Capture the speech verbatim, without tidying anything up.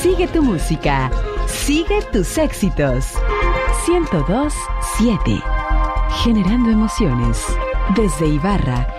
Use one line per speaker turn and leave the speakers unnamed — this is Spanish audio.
Sigue tu música. Sigue tus éxitos. ciento dos punto siete. Generando emociones. Desde Ibarra,